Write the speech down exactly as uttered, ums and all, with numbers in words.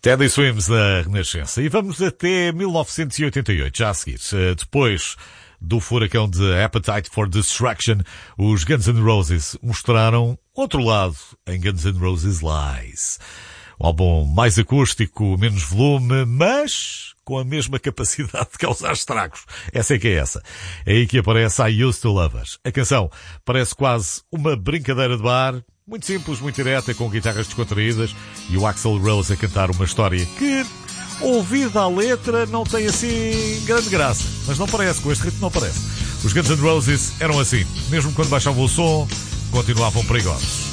Teddy Swims na Renascença. E vamos até mil novecentos e oitenta e oito, já a seguir. Depois do furacão de Appetite for Destruction, os Guns N' Roses mostraram outro lado em Guns N' Roses Lies. Um álbum mais acústico, menos volume, mas com a mesma capacidade de causar estragos. Essa é que é essa. É aí que aparece I Used to Love Us. A canção parece quase uma brincadeira de bar, muito simples, muito direta, com guitarras descontraídas e o Axl Rose a cantar uma história que, ouvida a letra, não tem assim grande graça. Mas não parece, com este ritmo não parece. Os Guns N' Roses eram assim. Mesmo quando baixavam o som, continuavam perigosos.